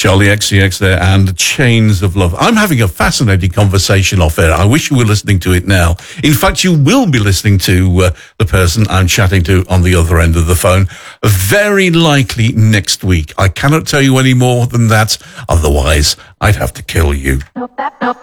Charlie XCX there and Chains of Love. I'm having a fascinating conversation off air. I wish you were listening to it now. In fact, you will be listening to the person I'm chatting to on the other end of the phone very likely next week. I cannot tell you any more than that. Otherwise, I'd have to kill you.